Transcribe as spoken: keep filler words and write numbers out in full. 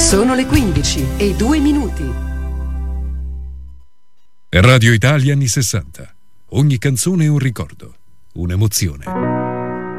Sono le quindici e due minuti. Radio Italia anni sessanta. Ogni canzone è un ricordo, un'emozione.